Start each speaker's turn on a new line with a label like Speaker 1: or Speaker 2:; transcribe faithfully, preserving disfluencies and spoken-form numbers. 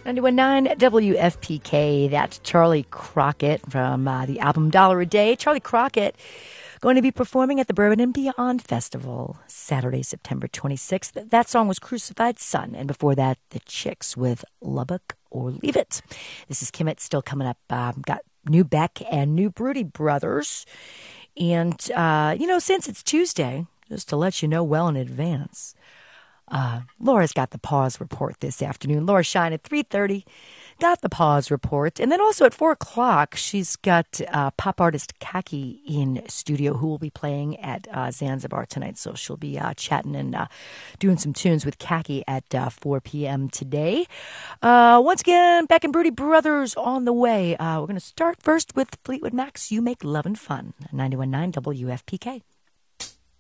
Speaker 1: ninety-one point nine W F P K. That's Charlie Crockett from uh, the album Dollar a Day. Charlie Crockett going to be performing at the Bourbon and Beyond Festival Saturday, September twenty-sixth. That song was Crucified Son, and before that, The Chicks with Lubbock or Leave It. This is Kim. It's still coming up. Um, got new Beck and new Broody Brothers. And, uh, you know, since it's Tuesday, just to let you know well in advance, Uh, Laura's got the Pause Report this afternoon. Laura Shine at three thirty, got the Pause Report. And then also at four o'clock, she's got uh, pop artist Kaki in studio who will be playing at uh, Zanzibar tonight. So she'll be uh, chatting and uh, doing some tunes with Kaki at uh, four p.m. today. Uh, once again, Beck and Broody Brothers on the way. Uh, we're going to start first with Fleetwood Mac's You Make Lovin' Fun, ninety-one point nine W F P K.